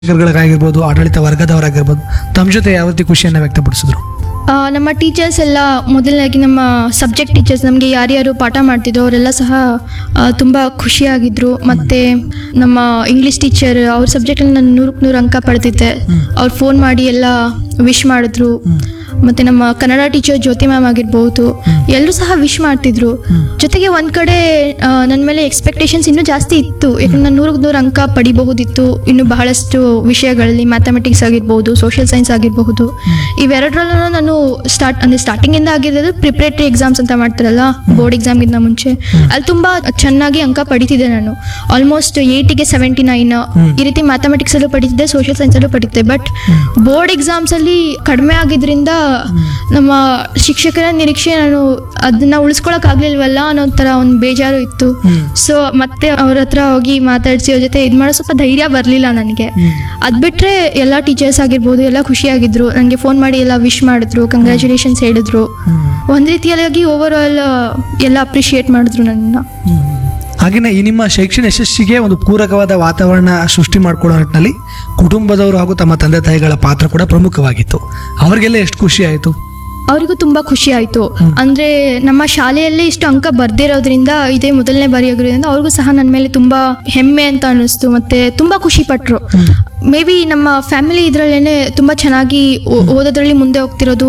ಶಿಕ್ಷಕರುಗಳಿಗಾಗಿರ್ಬೋದು, ಆಡಳಿತ ವರ್ಗದವರಾಗಿರ್ಬೋದು, ತಮ್ಮ ಜೊತೆ ಯಾವ ರೀತಿ ಖುಷಿಯನ್ನು ವ್ಯಕ್ತಪಡಿಸಿದ್ರು? ನಮ್ಮ ಟೀಚರ್ಸ್ ಎಲ್ಲ ಮೊದಲನೇದಾಗಿ ನಮ್ಮ ಸಬ್ಜೆಕ್ಟ್ ಟೀಚರ್ಸ್ ನಮಗೆ ಯಾರ್ಯಾರು ಪಾಠ ಮಾಡ್ತಿದ್ರು ಅವರೆಲ್ಲ ಸಹ ತುಂಬ ಖುಷಿಯಾಗಿದ್ದರು. ಮತ್ತು ನಮ್ಮ ಇಂಗ್ಲೀಷ್ ಟೀಚರ್ ಅವ್ರ ಸಬ್ಜೆಕ್ಟಲ್ಲಿ ನಾನು 100ಕ್ಕೆ 100 ಅಂಕ ಪಡೆದಿದ್ದೆ. ಅವ್ರು ಫೋನ್ ಮಾಡಿ ಎಲ್ಲ ವಿಶ್ ಮಾಡಿದ್ರು. ಮತ್ತು ನಮ್ಮ ಕನ್ನಡ ಟೀಚರ್ ಜ್ಯೋತಿ ಮ್ಯಾಮ್ ಆಗಿರ್ಬೋದು, ಎಲ್ಲರೂ ಸಹ ವಿಶ್ ಮಾಡ್ತಿದ್ರು. ಜೊತೆಗೆ ಒಂದು ಕಡೆ ನನ್ನ ಮೇಲೆ ಎಕ್ಸ್ಪೆಕ್ಟೇಷನ್ಸ್ ಇನ್ನೂ ಜಾಸ್ತಿ ಇತ್ತು. ಯಾಕಂದ್ರೆ ನಾನು 100ಕ್ಕೆ 100 ಅಂಕ ಪಡಿಬಹುದಿತ್ತು ಇನ್ನು ಬಹಳಷ್ಟು ವಿಷಯಗಳಲ್ಲಿ, ಮ್ಯಾಥಮೆಟಿಕ್ಸ್ ಆಗಿರ್ಬೋದು, ಸೋಷಿಯಲ್ ಸೈನ್ಸ್ ಆಗಿರಬಹುದು. ಇವೆರಡರಲ್ಲೂ ನಾನು ಸ್ಟಾರ್ಟಿಂಗಿಂದ ಆಗಿರೋದು ಪ್ರಿಪ್ರೇಟರಿ ಎಕ್ಸಾಮ್ಸ್ ಅಂತ ಮಾಡ್ತಾರಲ್ಲ, ಬೋರ್ಡ್ ಎಕ್ಸಾಮ್ಗಿಂತ ಮುಂಚೆ, ಅಲ್ಲಿ ತುಂಬ ಚೆನ್ನಾಗಿ ಅಂಕ ಪಡಿತಿದ್ದೆ. ನಾನು ಆಲ್ಮೋಸ್ಟ್ 8ಗೆ 79 ಈ ರೀತಿ ಮ್ಯಾಥಮೆಟಿಕ್ಸಲ್ಲೂ ಪಡಿತಿದ್ದೆ, ಸೋಷಿಯಲ್ ಸೈನ್ಸಲ್ಲೂ ಪಡಿತಿದ್ದೆ. ಬಟ್ ಬೋರ್ಡ್ ಎಕ್ಸಾಮ್ಸಲ್ಲಿ ಕಡಿಮೆ ಆಗಿದ್ರಿಂದ ನಮ್ಮ ಶಿಕ್ಷಕರ ನಿರೀಕ್ಷೆ ನಾನು ಅದನ್ನ ಉಳಿಸ್ಕೊಳಕ್ಕಾಗ್ಲಿಲ್ವಲ್ಲ ಅನ್ನೋ ಥರ ಒಂದು ಬೇಜಾರು ಇತ್ತು. ಸೊ ಮತ್ತೆ ಅವ್ರ ಹತ್ರ ಹೋಗಿ ಮಾತಾಡಿಸಿ ಅವ್ರ ಜೊತೆ ಇದು ಮಾಡೋ ಸ್ವಲ್ಪ ಧೈರ್ಯ ಬರಲಿಲ್ಲ ನನಗೆ. ಅದು ಬಿಟ್ಟರೆ ಎಲ್ಲ ಟೀಚರ್ಸ್ ಆಗಿರ್ಬೋದು ಎಲ್ಲ ಖುಷಿಯಾಗಿದ್ರು. ನನಗೆ ಫೋನ್ ಮಾಡಿ ಎಲ್ಲ ವಿಶ್ ಮಾಡಿದ್ರು, ಕಂಗ್ರ್ಯಾಚುಲೇಷನ್ಸ್ ಹೇಳಿದ್ರು. ಒಂದು ರೀತಿಯಾಗಿ ಓವರ್ ಆಲ್ ಎಲ್ಲ ಅಪ್ರಿಷಿಯೇಟ್ ಮಾಡಿದ್ರು ನನ್ನನ್ನು. ಹಾಗೆಯೇ ಈ ನಿಮ್ಮ ಶೈಕ್ಷಣಿಕ ಯಶಸ್ಸಿಗೆ ಒಂದು ಪೂರಕವಾದ ವಾತಾವರಣ ಸೃಷ್ಟಿ ಮಾಡಿಕೊಳ್ಳೋ ನಿಟ್ಟಿನಲ್ಲಿ ಕುಟುಂಬದವರು ಹಾಗೂ ತಮ್ಮ ತಂದೆ ತಾಯಿಗಳ ಪಾತ್ರ ಕೂಡ ಪ್ರಮುಖವಾಗಿತ್ತು. ಅವರಿಗೆಲ್ಲ ಎಷ್ಟು ಖುಷಿ ಆಯಿತು? ಅವರಿಗೂ ತುಂಬ ಖುಷಿ ಆಯಿತು. ಅಂದರೆ ನಮ್ಮ ಶಾಲೆಯಲ್ಲಿ ಇಷ್ಟು ಅಂಕ ಬರ್ದಿರೋದ್ರಿಂದ, ಇದೇ ಮೊದಲನೇ ಬಾರಿ ಆಗಿರೋದ್ರಿಂದ ಅವ್ರಿಗೂ ಸಹ ನನ್ನ ಮೇಲೆ ತುಂಬ ಹೆಮ್ಮೆ ಅಂತ ಅನ್ನಿಸ್ತು. ಮತ್ತು ತುಂಬ ಖುಷಿ ಪಟ್ಟರು. ಮೇ ಬಿ ನಮ್ಮ ಫ್ಯಾಮಿಲಿ ಇದರಲ್ಲೇ ತುಂಬ ಚೆನ್ನಾಗಿ ಓದೋದ್ರಲ್ಲಿ ಮುಂದೆ ಹೋಗ್ತಿರೋದು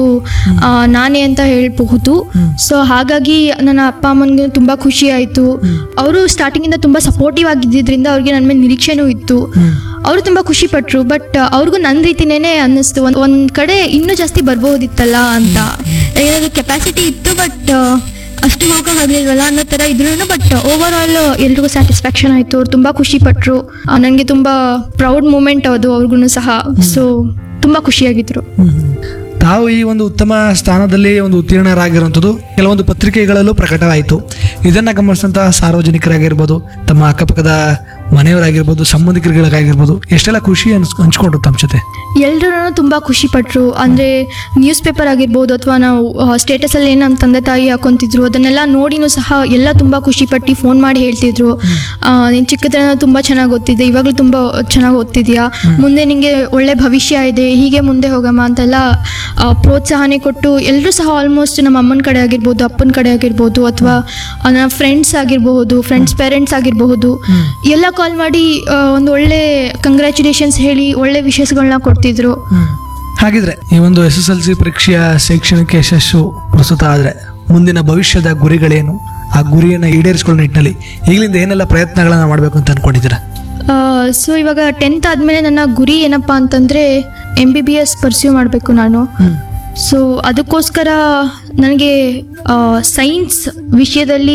ನಾನೇ ಅಂತ ಹೇಳಬಹುದು. ಸೊ ಹಾಗಾಗಿ ನನ್ನ ಅಪ್ಪ ಅಮ್ಮನಿಗೆ ತುಂಬ ಖುಷಿ ಆಯಿತು. ಅವರು ಸ್ಟಾರ್ಟಿಂಗಿಂದ ತುಂಬ ಸಪೋರ್ಟಿವ್ ಆಗಿದ್ದರಿಂದ ಅವ್ರಿಗೆ ನನ್ನ ಮೇಲೆ ನಿರೀಕ್ಷೆನೂ ಇತ್ತು. ಅವರು ತುಂಬ ಖುಷಿ ಪಟ್ಟರು. ಬಟ್ ಅವ್ರಿಗೂ ನನ್ನ ರೀತಿನೇ ಅನ್ನಿಸ್ತು, ಒಂದು ಕಡೆ ಇನ್ನೂ ಜಾಸ್ತಿ ಬರ್ಬೋದಿತ್ತಲ್ಲ ಅಂತ. ಏನಾದರೂ ಕೆಪಾಸಿಟಿ ಇತ್ತು, ಬಟ್ ಅಷ್ಟು ಹೋಗೋಕ್ಕಾಗಲಿಲ್ವಲ್ಲ ಅನ್ನೋ ಥರ ಇದ್ರೂ. ಬಟ್ ಓವರ್ ಆಲ್ ಎಲ್ರಿಗೂ ಸ್ಯಾಟಿಸ್ಫ್ಯಾಕ್ಷನ್ ಆಯಿತು. ಅವ್ರು ತುಂಬ ಖುಷಿ ಪಟ್ಟರು. ನನಗೆ ತುಂಬ ಪ್ರೌಡ್ ಮೂಮೆಂಟ್ ಅದು ಅವ್ರಿಗೂ ಸಹ. ಸೊ ತುಂಬ ಖುಷಿಯಾಗಿದ್ರು. ತಾವು ಈ ಒಂದು ಉತ್ತಮ ಸ್ಥಾನದಲ್ಲಿ ಒಂದು ಉತ್ತೀರ್ಣರಾಗಿರುವಂಥದ್ದು ಕೆಲವೊಂದು ಪತ್ರಿಕೆಗಳಲ್ಲೂ ಪ್ರಕಟವಾಯಿತು. ಇದನ್ನು ಗಮನಿಸಿದಂತಹ ಸಾರ್ವಜನಿಕರಾಗಿರ್ಬೋದು, ತಮ್ಮ ಅಕ್ಕಪಕ್ಕದ ಮನೆಯವರಾಗಿರ್ಬೋದು, ಸಂಬಂಧಿಕರಿಗಾಗಿರ್ಬೋದು, ಎಷ್ಟೆಲ್ಲ ಖುಷಿ ಹಂಚ್ಕೊಂಡ್ರು ತಮ್ಮ ಜೊತೆ? ಎಲ್ಲರೂ ತುಂಬ ಖುಷಿ ಪಟ್ಟರು. ಅಂದರೆ ನ್ಯೂಸ್ ಪೇಪರ್ ಆಗಿರ್ಬೋದು ಅಥವಾ ನಾವು ಸ್ಟೇಟಸಲ್ಲಿ ಏನು ನಮ್ಮ ತಂದೆ ತಾಯಿ ಹಾಕೊತಿದ್ರು ಅದನ್ನೆಲ್ಲ ನೋಡಿನೂ ಸಹ ಎಲ್ಲ ತುಂಬ ಖುಷಿಪಟ್ಟು ಫೋನ್ ಮಾಡಿ ಹೇಳ್ತಿದ್ರು, ನೀನು ಚಿಕ್ಕದ್ರಿಂದ ತುಂಬ ಚೆನ್ನಾಗಿ ಓದ್ತಿದ್ದೆ, ಇವಾಗಲೂ ತುಂಬ ಚೆನ್ನಾಗಿ ಓದ್ತಿದ್ಯಾ, ಮುಂದೆ ನಿನಗೆ ಒಳ್ಳೆ ಭವಿಷ್ಯ ಇದೆ, ಹೀಗೆ ಮುಂದೆ ಹೋಗಮ್ಮ ಅಂತೆಲ್ಲ ಪ್ರೋತ್ಸಾಹನೆ ಕೊಟ್ಟು ಎಲ್ಲರೂ ಸಹ ಆಲ್ಮೋಸ್ಟ್ ನಮ್ಮ ಅಮ್ಮನ ಕಡೆ ಆಗಿರ್ಬೋದು, ಅಪ್ಪನ ಕಡೆ ಆಗಿರ್ಬೋದು, ಅಥವಾ ನನ್ನ ಫ್ರೆಂಡ್ಸ್ ಆಗಿರಬಹುದು, ಫ್ರೆಂಡ್ಸ್ ಪೇರೆಂಟ್ಸ್ ಆಗಿರಬಹುದು, ಎಲ್ಲ ಕಾಲ್ ಮಾಡಿ ಒಂದು ಒಳ್ಳೆ ಕಂಗ್ರ್ಯಾಚುಲೇಷನ್ಸ್ ಹೇಳಿ ಒಳ್ಳೆ ವಿಶೇಷಗಳನ್ನ ಕೊಡ್ತಿದ್ರು. ಹಾಗಿದ್ರೆ ಈ ಒಂದು SSLC ಪರೀಕ್ಷೆಯ ಶೈಕ್ಷಣಿಕ ಯಶಸ್ಸು ಪ್ರಸ್ತುತ ಆದರೆ ಮುಂದಿನ ಭವಿಷ್ಯದ ಗುರಿಗಳೇನು? ಆ ಗುರಿಯನ್ನು ಈಡೇರಿಸಿಕೊಳ್ಳೋ ನಿಟ್ಟಿನಲ್ಲಿ ಈಗಲಿಂದ ಏನೆಲ್ಲ ಪ್ರಯತ್ನಗಳನ್ನ ಮಾಡಬೇಕು ಅಂತ ಅನ್ಕೊಂಡಿದ್ದೀರಾ? ಸೊ ಇವಾಗ 10th ಆದಮೇಲೆ ನನ್ನ ಗುರಿ ಏನಪ್ಪ ಅಂತಂದರೆ MBBS ಪರ್ಸ್ಯೂ ಮಾಡಬೇಕು ನಾನು. ಸೊ ಅದಕ್ಕೋಸ್ಕರ ನನಗೆ ಸೈನ್ಸ್ ವಿಷಯದಲ್ಲಿ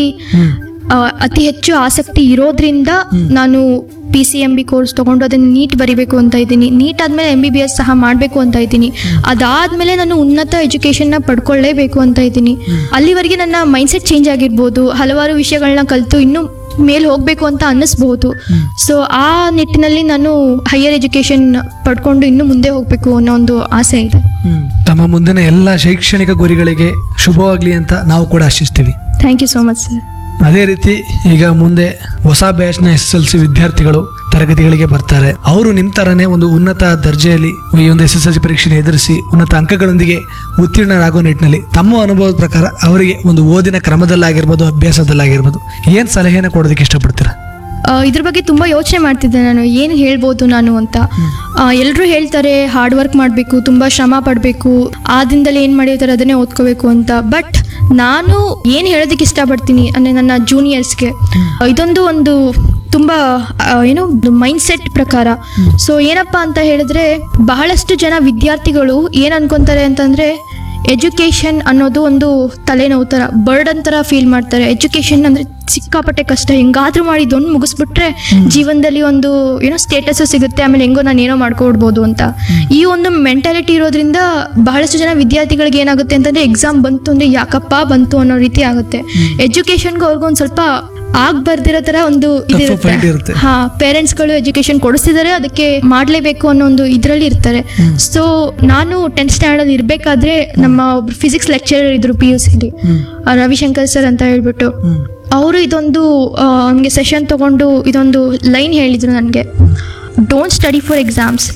ಅತಿ ಹೆಚ್ಚು ಆಸಕ್ತಿ ಇರೋದ್ರಿಂದ ನಾನು PCMB ಕೋರ್ಸ್ ತೊಗೊಂಡು ಅದನ್ನು ನೀಟ್ ಬರಿಬೇಕು ಅಂತ ಇದ್ದೀನಿ. ನೀಟ್ ಆದಮೇಲೆ MBBS ಸಹ ಮಾಡಬೇಕು ಅಂತ ಇದ್ದೀನಿ. ಅದಾದಮೇಲೆ ನಾನು ಉನ್ನತ ಎಜುಕೇಷನ್ನ ಪಡ್ಕೊಳ್ಳೇಬೇಕು ಅಂತ ಇದ್ದೀನಿ. ಅಲ್ಲಿವರೆಗೆ ನನ್ನ ಮೈಂಡ್ಸೆಟ್ ಚೇಂಜ್ ಆಗಿರ್ಬೋದು, ಹಲವಾರು ವಿಷಯಗಳನ್ನ ಕಲಿತು ಇನ್ನೂ ಮೇಲೆ ಹೋಗಬೇಕು ಅಂತ ಅನ್ನಿಸ್ಬೋದು. ಸೊ ಆ ನಿಟ್ಟಿನಲ್ಲಿ ನಾನು ಹೈಯರ್ ಎಜುಕೇಷನ್ ಪಡ್ಕೊಂಡು ಇನ್ನೂ ಮುಂದೆ ಹೋಗಬೇಕು ಅನ್ನೋ ಒಂದು ಆಸೆ ಇದೆ. ತಮ್ಮ ಮುಂದಿನ ಎಲ್ಲ ಶೈಕ್ಷಣಿಕ ಗುರಿಗಳಿಗೆ ಶುಭವಾಗಲಿ ಅಂತ ನಾವು ಕೂಡ ಆಶಿಸ್ತೀವಿ. Thank you so much sir. ಅದೇ ರೀತಿ ಈಗ ಮುಂದೆ ಹೊಸ ಬ್ಯಾಚ್ನ SSLC ವಿದ್ಯಾರ್ಥಿಗಳು ತರಗತಿಗಳಿಗೆ ಬರ್ತಾರೆ. ಅವರು ನಿಮ್ಮ ಥರನೇ ಒಂದು ಉನ್ನತ ದರ್ಜೆಯಲ್ಲಿ ಈ ಒಂದು SSLC ಪರೀಕ್ಷೆಯನ್ನು ಎದುರಿಸಿ ಉನ್ನತ ಅಂಕಗಳೊಂದಿಗೆ ಉತ್ತೀರ್ಣರಾಗೋ ನಿಟ್ಟಿನಲ್ಲಿ ತಮ್ಮ ಅನುಭವದ ಪ್ರಕಾರ ಅವರಿಗೆ ಒಂದು ಓದಿನ ಕ್ರಮದಲ್ಲಾಗಿರ್ಬೋದು, ಅಭ್ಯಾಸದಲ್ಲಾಗಿರ್ಬೋದು, ಏನು ಸಲಹೆಯನ್ನು ಕೊಡೋದಕ್ಕೆ ಇಷ್ಟಪಡ್ತೀರಾ? ಇದ್ರ ಬಗ್ಗೆ ತುಂಬ ಯೋಚನೆ ಮಾಡ್ತಿದ್ದೆ ನಾನು, ಏನು ಹೇಳ್ಬೋದು ನಾನು ಅಂತ. ಎಲ್ಲರೂ ಹೇಳ್ತಾರೆ ಹಾರ್ಡ್ ವರ್ಕ್ ಮಾಡಬೇಕು, ತುಂಬ ಶ್ರಮ ಪಡಬೇಕು, ಆ ದಿನದಲ್ಲಿ ಏನು ಮಾಡಿರ್ತಾರೆ ಅದನ್ನೇ ಓದ್ಕೋಬೇಕು ಅಂತ. ಬಟ್ ನಾನು ಏನು ಹೇಳೋದಕ್ಕೆ ಇಷ್ಟಪಡ್ತೀನಿ ಅಂದರೆ ನನ್ನ ಜೂನಿಯರ್ಸ್ಗೆ ಇದೊಂದು ಒಂದು ತುಂಬ ಏನು ಮೈಂಡ್ ಸೆಟ್ ಪ್ರಕಾರ. ಸೊ ಏನಪ್ಪ ಅಂತ ಹೇಳಿದ್ರೆ, ಬಹಳಷ್ಟು ಜನ ವಿದ್ಯಾರ್ಥಿಗಳು ಏನು ಅನ್ಕೊತಾರೆ ಅಂತಂದರೆ ಎಜುಕೇಷನ್ ಅನ್ನೋದು ಒಂದು ತಲೆನೋವು ಥರ, ಬರ್ಡನ್ ಥರ ಫೀಲ್ ಮಾಡ್ತಾರೆ. ಎಜುಕೇಷನ್ ಅಂದರೆ ಸಿಕ್ಕಾಪಟ್ಟೆ ಕಷ್ಟ, ಹೆಂಗಾದ್ರೂ ಮಾಡಿ ಇದೊಂದು ಮುಗಿಸ್ಬಿಟ್ರೆ ಜೀವನದಲ್ಲಿ ಒಂದು ಏನೋ ಸ್ಟೇಟಸ್ಸು ಸಿಗುತ್ತೆ, ಆಮೇಲೆ ಹೆಂಗೋ ನಾನು ಏನೋ ಮಾಡ್ಕೊಡ್ಬೋದು ಅಂತ. ಈ ಒಂದು ಮೆಂಟಾಲಿಟಿ ಇರೋದ್ರಿಂದ ಬಹಳಷ್ಟು ಜನ ವಿದ್ಯಾರ್ಥಿಗಳಿಗೆ ಏನಾಗುತ್ತೆ ಅಂತಂದರೆ ಎಕ್ಸಾಮ್ ಬಂತು ಅಂದರೆ ಯಾಕಪ್ಪ ಬಂತು ಅನ್ನೋ ರೀತಿ ಆಗುತ್ತೆ. ಎಜುಕೇಷನ್ಗೆ ಅವ್ರಿಗೊಂದು ಸ್ವಲ್ಪ ಬರ್ದಿರೋ ತರ ಒಂದು ಇದಿರುತ್ತೆ. ಪೇರೆಂಟ್ಸ್ಗಳು ಎಜುಕೇಶನ್ ಕೊಡಿಸ್ತಿದ್ದಾರೆ, ಅದಕ್ಕೆ ಮಾಡಲೇಬೇಕು ಅನ್ನೋ ಒಂದು ಇದರಲ್ಲಿ ಇರ್ತಾರೆ. ಸೊ ನಾನು 10th ಸ್ಟ್ಯಾಂಡರ್ಡ್ ಇರಬೇಕಾದ್ರೆ ನಮ್ಮ ಫಿಸಿಕ್ಸ್ ಲೆಕ್ಚರರ್ ಇದ್ರು PUC ರವಿಶಂಕರ್ ಸರ್ ಅಂತ ಹೇಳ್ಬಿಟ್ಟು, ಅವರು ಇದೊಂದು ನಮಗೆ ಸೆಷನ್ ತಗೊಂಡು ಇದೊಂದು ಲೈನ್ ಹೇಳಿದ್ರು ನನಗೆ. Don't study for exams,